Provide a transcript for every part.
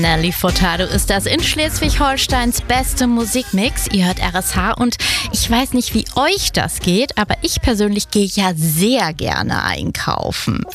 Nelly Furtado ist das in Schleswig-Holsteins beste Musikmix. Ihr hört RSH und ich weiß nicht, wie euch das geht, aber ich persönlich gehe ja sehr gerne einkaufen.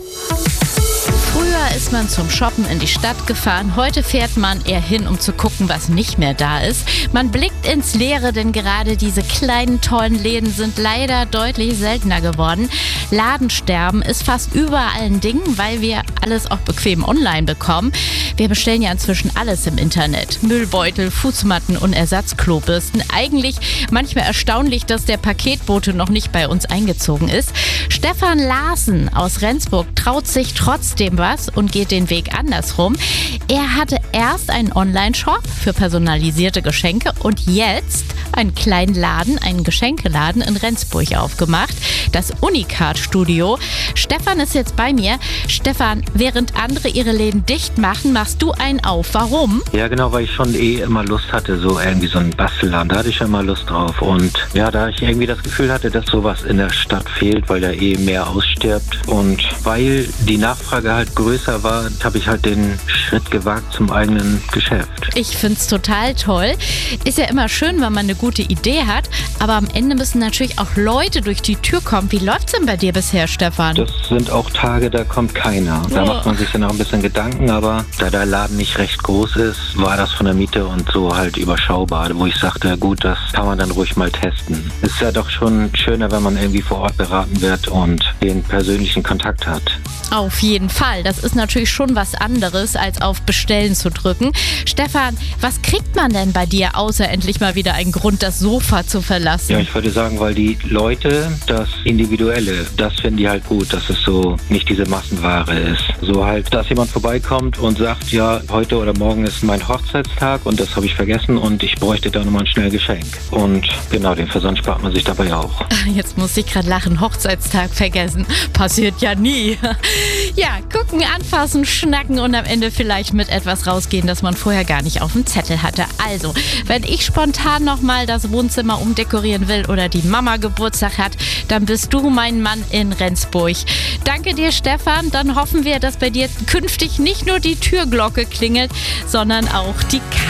Früher ist man zum Shoppen in die Stadt gefahren, heute fährt man eher hin, um zu gucken, was nicht mehr da ist. Man blickt ins Leere, denn gerade diese kleinen, tollen Läden sind leider deutlich seltener geworden. Ladensterben ist fast überall ein Ding, weil wir alles auch bequem online bekommen. Wir bestellen ja inzwischen alles im Internet. Müllbeutel, Fußmatten und Ersatzklobürsten. Eigentlich manchmal erstaunlich, dass der Paketbote noch nicht bei uns eingezogen ist. Stefan Larsen aus Rendsburg traut sich trotzdem was und geht den Weg andersrum. Er hatte erst einen Online-Shop für personalisierte Geschenke und jetzt einen kleinen Laden, einen Geschenkeladen in Rendsburg aufgemacht, das Unikat-Studio. Stefan ist jetzt bei mir. Stefan, während andere ihre Läden dicht machen, machst du einen auf. Warum? Ja, genau, weil ich schon immer Lust hatte, so irgendwie so einen Bastelladen. Da hatte ich schon mal Lust drauf. Und ja, da ich irgendwie das Gefühl hatte, dass sowas in der Stadt fehlt, weil da mehr ausstirbt. Und weil die Nachfrage halt größer war, habe ich halt den Schritt gewagt zum eigenen Geschäft. Ich finde es total toll. Ist ja immer schön, wenn man eine gute Idee hat, aber am Ende müssen natürlich auch Leute durch die Tür kommen. Wie läuft's denn bei dir bisher, Stefan? Das sind auch Tage, da kommt keiner. Da macht man sich dann auch ein bisschen Gedanken, aber da der Laden nicht recht groß ist, war das von der Miete und so halt überschaubar, wo ich sagte, gut, das kann man dann ruhig mal testen. Es ist ja doch schon schöner, wenn man irgendwie vor Ort beraten wird und den persönlichen Kontakt hat. Auf jeden Fall. Das ist natürlich schon was anderes, als auf Bestellen zu drücken. Stefan, was kriegt man denn bei dir, außer endlich mal wieder einen Grund, das Sofa zu verlassen? Ja, ich würde sagen, weil die Leute das Individuelle, das finden die halt gut, dass es so nicht diese Massenware ist. So halt, dass jemand vorbeikommt und sagt, ja, heute oder morgen ist mein Hochzeitstag und das habe ich vergessen und ich bräuchte da nochmal ein schnell Geschenk. Und genau, den Versand spart man sich dabei auch. Jetzt muss ich gerade lachen, Hochzeitstag vergessen. Passiert ja nie. Ja, gucken, anfassen, schnacken und am Ende vielleicht mit etwas rausgehen, das man vorher gar nicht auf dem Zettel hatte. Also, wenn ich spontan nochmal das Wohnzimmer umdekorieren will oder die Mama Geburtstag hat, dann bist du mein Mann in Rendsburg. Danke dir, Stefan. Dann hoffen wir, dass bei dir künftig nicht nur die Türglocke klingelt, sondern auch die